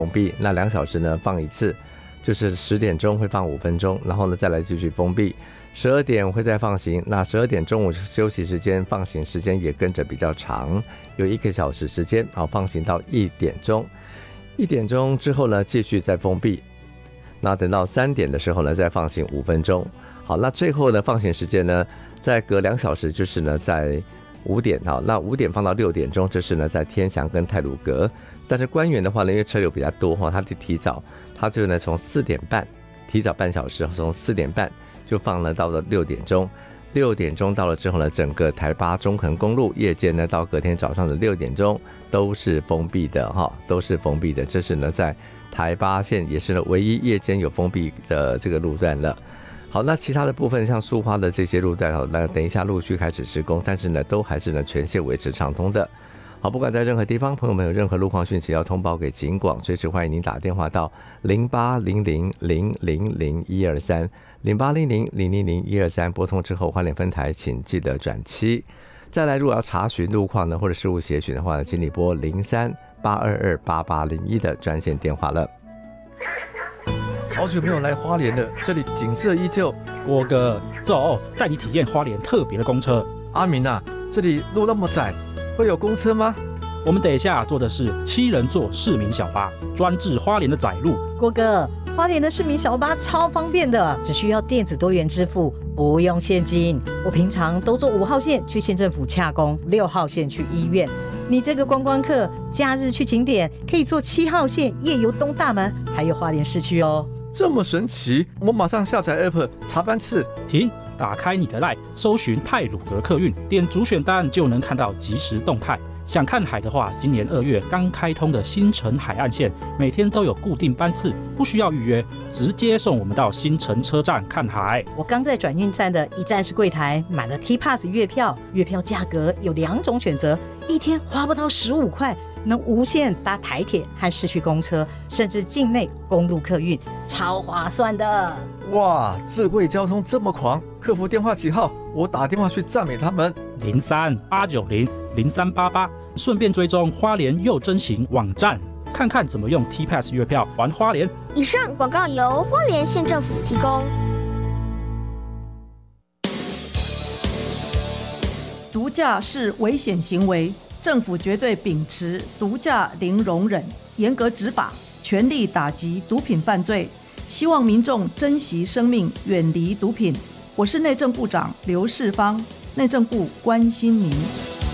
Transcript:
封闭，那2小时呢放一次，就是10点钟会放5分钟，然后呢再来继续封闭。12点会再放行，那12点中午休息时间，放行时间也跟着比较长，有1个小时时间，好，放行到1点钟。1点钟之后呢，继续再封闭。那等到3点的时候呢，再放行5分钟。好，那最后的放行时间呢，再隔2小时，就是呢在5点。好，那5点放到6点钟，这是呢在天祥跟太鲁阁。但是官员的话呢，因为车流比较多，他就提早，他就呢从4点半提早半小时，从4点半就放了到了6点钟。6点钟到了之后呢，整个台8中横公路夜间呢到隔天早上的6点钟都是封闭的，都是封闭的。这是呢在台8线也是呢唯一夜间有封闭的这个路段了。好，那其他的部分像苏花的这些路段，那等一下陆续开始施工，但是呢都还是呢全线维持畅通的。好，不管在任何地方，朋友们有任何路况讯息要通报给警广，随时欢迎您打电话到0800000123 0800000123，拨通之后花莲分台请记得转7。再来，如果要查询路况呢，或者事务协询的话，请你拨03-822-8801的专线电话了。好久没有来花莲了，这里景色依旧。 郭哥，走，带你体验花莲特别的公车。 阿明啊，这里路那么窄，会有公车吗？ 我们等一下坐的是7人座市民小巴，专治花莲的窄路。 郭哥，花莲的市民小巴超方便的，只需要电子多元支付，不用现金。我平常都坐5号线去县政府洽公，6号线去医院。你这个观光客，假日去景点可以坐7号线夜游东大门，还有花莲市区哦。 这么神奇，我马上下载 App 查班次。 停，打开你的 LINE， 搜寻太鲁阁客运，点主选单就能看到即时动态。想看海的话，今年2月刚开通的新城海岸线，每天都有固定班次，不需要预约，直接送我们到新城车站看海。 我刚在转运站的一站式柜台买了 T-Pass 月票，月票价格有2种选择，一天花不到15块，能无限搭台铁和市区公车，甚至境内公路客运，超划算的。 哇，智慧交通这么狂，客服电话几号？我打电话去赞美他们。 03-890-0388，顺便追踪花莲又真行网站，看看怎么用 T-Pass 月票玩花莲。 以上广告由花莲县政府提供。 毒驾是危险行为，政府绝对秉持毒驾零容忍，严格执法，全力打击毒品犯罪。希望民众珍惜生命，远离毒品。我是内政部长刘世芳，内政部关心您。